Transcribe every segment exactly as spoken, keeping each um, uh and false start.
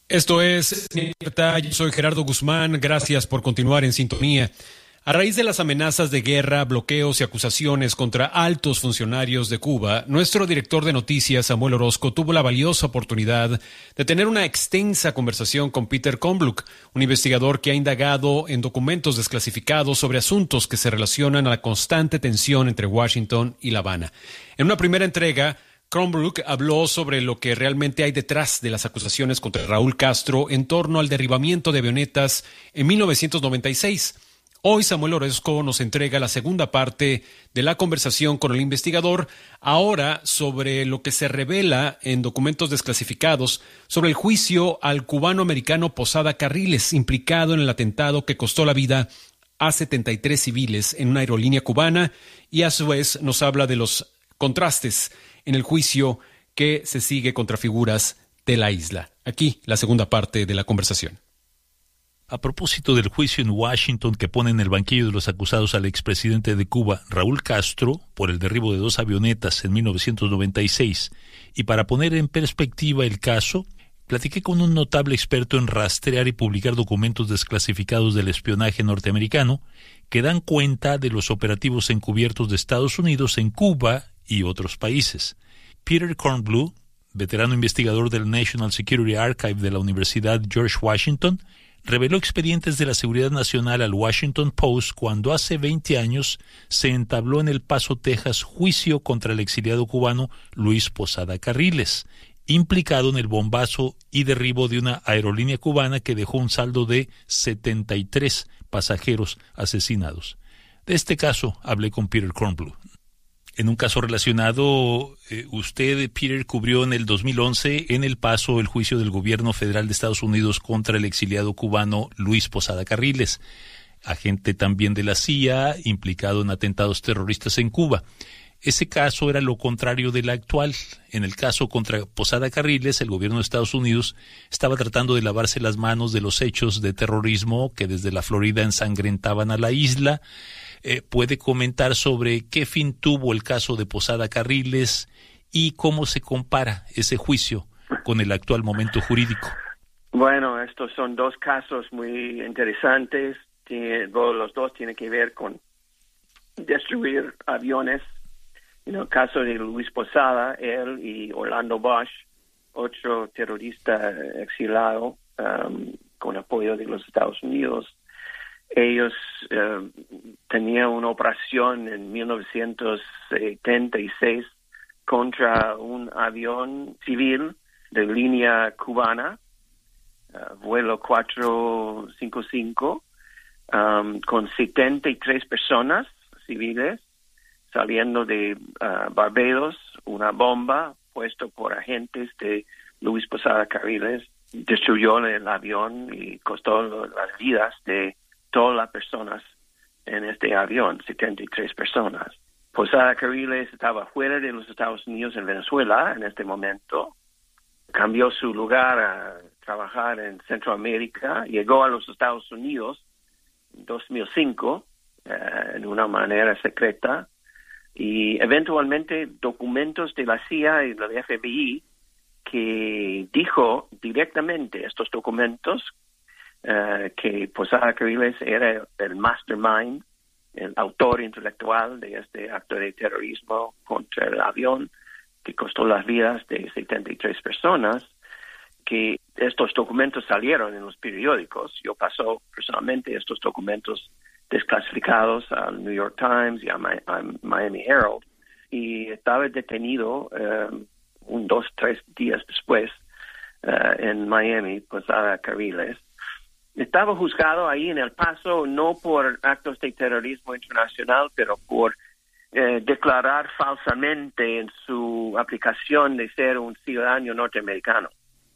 Esto es Libertad. Yo soy Gerardo Guzmán. Gracias por continuar en sintonía. A raíz de las amenazas de guerra, bloqueos y acusaciones contra altos funcionarios de Cuba, nuestro director de noticias, Samuel Orozco, tuvo la valiosa oportunidad de tener una extensa conversación con Peter Kornbluh, un investigador que ha indagado en documentos desclasificados sobre asuntos que se relacionan a la constante tensión entre Washington y La Habana. En una primera entrega, Kornbluh habló sobre lo que realmente hay detrás de las acusaciones contra Raúl Castro en torno al derribamiento de avionetas en mil novecientos noventa y seis. Hoy Samuel Orozco nos entrega la segunda parte de la conversación con el investigador, ahora sobre lo que se revela en documentos desclasificados sobre el juicio al cubano-americano Posada Carriles, implicado en el atentado que costó la vida a setenta y tres civiles en una aerolínea cubana, y a su vez nos habla de los contrastes en el juicio que se sigue contra figuras de la isla. Aquí la segunda parte de la conversación. A propósito del juicio en Washington que pone en el banquillo de los acusados al expresidente de Cuba, Raúl Castro, por el derribo de dos avionetas en mil novecientos noventa y seis, y para poner en perspectiva el caso, platiqué con un notable experto en rastrear y publicar documentos desclasificados del espionaje norteamericano que dan cuenta de los operativos encubiertos de Estados Unidos en Cuba y otros países. Peter Kornbluh, veterano investigador del National Security Archive de la Universidad George Washington, reveló expedientes de la Seguridad Nacional al Washington Post cuando hace veinte años se entabló en El Paso, Texas, juicio contra el exiliado cubano Luis Posada Carriles, implicado en el bombazo y derribo de una aerolínea cubana que dejó un saldo de setenta y tres pasajeros asesinados. De este caso hablé con Peter Kornbluh. En un caso relacionado, eh, usted, Peter, cubrió en el dos mil once en El Paso el juicio del gobierno federal de Estados Unidos contra el exiliado cubano Luis Posada Carriles, agente también de la C I A, implicado en atentados terroristas en Cuba. Ese caso era lo contrario del actual. En el caso contra Posada Carriles, el gobierno de Estados Unidos estaba tratando de lavarse las manos de los hechos de terrorismo que desde la Florida ensangrentaban a la isla. Eh, ¿Puede comentar sobre qué fin tuvo el caso de Posada Carriles y cómo se compara ese juicio con el actual momento jurídico? Bueno, estos son dos casos muy interesantes. Tiene, los dos tienen que ver con destruir aviones. En el caso de Luis Posada, él y Orlando Bosch, otro terrorista exilado um, con apoyo de los Estados Unidos, ellos uh, tenían una operación en mil novecientos setenta y seis contra un avión civil de línea cubana, uh, vuelo cuatrocientos cincuenta y cinco, um, con setenta y tres personas civiles saliendo de uh, Barbados. Una bomba puesta por agentes de Luis Posada Carriles destruyó el avión y costó las vidas de todas las personas en este avión, setenta y tres personas. Posada Carriles estaba fuera de los Estados Unidos en Venezuela en este momento. Cambió su lugar a trabajar en Centroamérica. Llegó a los Estados Unidos en dos mil cinco eh, de una manera secreta. Y eventualmente documentos de la C I A y del F B I que dijo directamente estos documentos uh, que Posada Carriles era el mastermind, el autor intelectual de este acto de terrorismo contra el avión que costó las vidas de setenta y tres personas, que estos documentos salieron en los periódicos. Yo pasó personalmente estos documentos desclasificados al New York Times y a Miami Herald, y estaba detenido um, un, dos, tres días después uh, en Miami, Posada Carriles. Estaba juzgado ahí en El Paso no por actos de terrorismo internacional, pero por eh, declarar falsamente en su aplicación de ser un ciudadano norteamericano.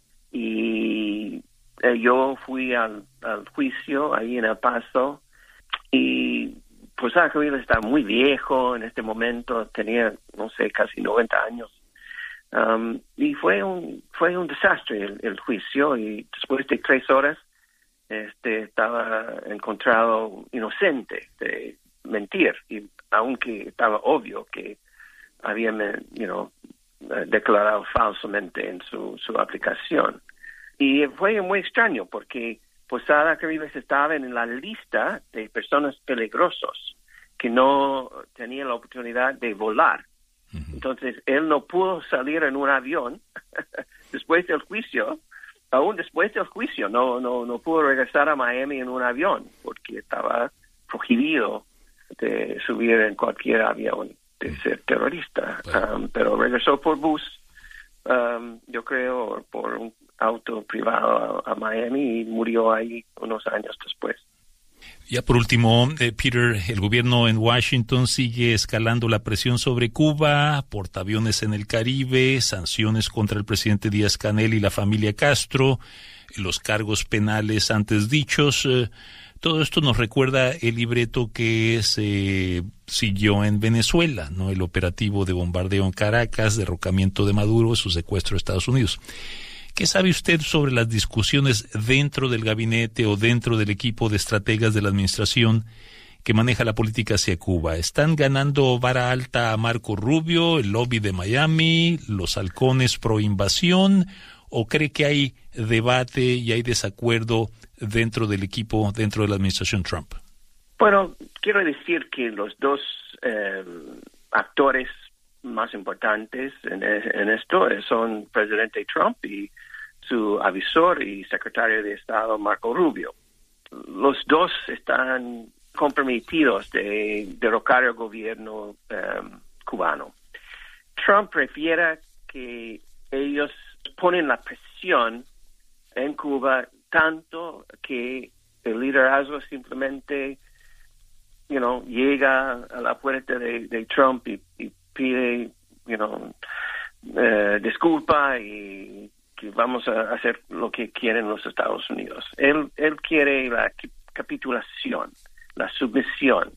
Y eh, yo fui al, al juicio ahí en El Paso. Y Posada Carriles está muy viejo en este momento, tenía, no sé, casi noventa años. Um, y fue un fue un desastre el, el juicio, y después de tres horas este estaba encontrado inocente de mentir, y aunque estaba obvio que había you know, declarado falsamente en su, su aplicación. y fue muy extraño porque Posada Caribes estaba en la lista de personas peligrosas que no tenían la oportunidad de volar. Uh-huh. Entonces, él no pudo salir en un avión después del juicio. Aún después del juicio, no, no, no pudo regresar a Miami en un avión porque estaba prohibido de subir en cualquier avión de ser terrorista. Um, pero regresó por bus, um, yo creo, por un auto privado a, a Miami y murió ahí unos años después. Ya por último, eh, Peter, el gobierno en Washington sigue escalando la presión sobre Cuba, portaaviones en el Caribe, sanciones contra el presidente Díaz-Canel y la familia Castro, los cargos penales antes dichos. Eh, todo esto nos recuerda el libreto que se siguió en Venezuela, ¿no? El operativo de bombardeo en Caracas, derrocamiento de Maduro, su secuestro a Estados Unidos. ¿Qué sabe usted sobre las discusiones dentro del gabinete o dentro del equipo de estrategas de la administración que maneja la política hacia Cuba? ¿Están ganando vara alta a Marco Rubio, el lobby de Miami, los halcones pro invasión? ¿O cree que hay debate y hay desacuerdo dentro del equipo, dentro de la administración Trump? Bueno, quiero decir que los dos eh, actores más importantes en, en esto son el presidente Trump y su avisor y secretario de Estado Marco Rubio. Los dos están comprometidos de derrocar el gobierno um, cubano. Trump prefiere que ellos ponen la presión en Cuba tanto que el liderazgo simplemente you know, llega a la puerta de, de Trump y, y pide, you know, uh, disculpa y que vamos a hacer lo que quieren los Estados Unidos. Él, él quiere la capitulación, la sumisión.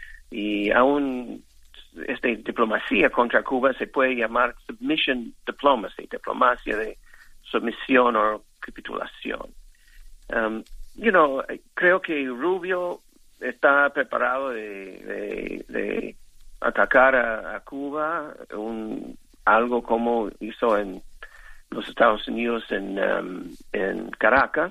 Y aún esta diplomacia contra Cuba se puede llamar submission diplomacy, diplomacia de sumisión o capitulación. Um, you know, creo que Rubio está preparado de, de, de atacar a, a Cuba, un, algo como hizo en los Estados Unidos en, um, en Caracas,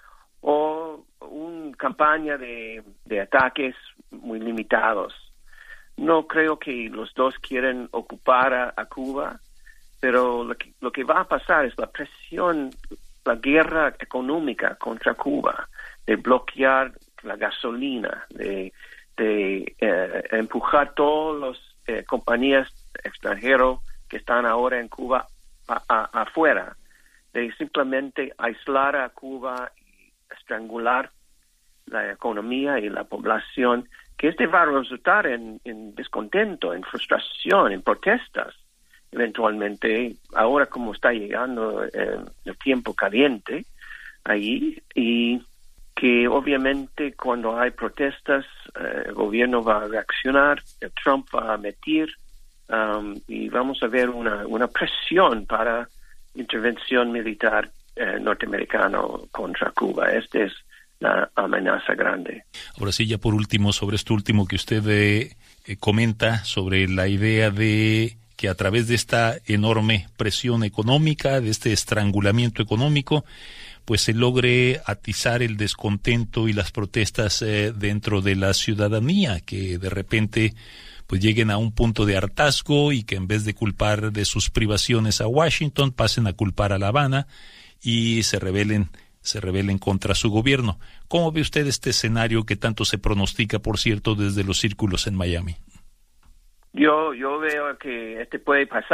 o una campaña de, de ataques muy limitados. No creo que los dos quieren ocupar a, a Cuba, pero lo que, lo que va a pasar es la presión, la guerra económica contra Cuba, de bloquear la gasolina, de, de eh, empujar todas las eh, compañías extranjeras que están ahora en Cuba a, a, afuera, de simplemente aislar a Cuba y estrangular la economía y la población, que este va a resultar en, en descontento, en frustración, en protestas. Eventualmente, ahora como está llegando eh, el tiempo caliente ahí, y que obviamente cuando hay protestas, eh, el gobierno va a reaccionar, el Trump va a meter, um, y vamos a ver una, una presión para intervención militar eh, norteamericana contra Cuba. Esta es la amenaza grande. Ahora sí, ya por último, sobre esto último que usted eh, eh, comenta, sobre la idea de que a través de esta enorme presión económica, de este estrangulamiento económico, pues se logre atizar el descontento y las protestas eh, dentro de la ciudadanía, que de repente pues lleguen a un punto de hartazgo y que en vez de culpar de sus privaciones a Washington, pasen a culpar a La Habana y se rebelen, se rebelen contra su gobierno. ¿Cómo ve usted este escenario que tanto se pronostica, por cierto, desde los círculos en Miami? Yo, yo veo que este puede pasar.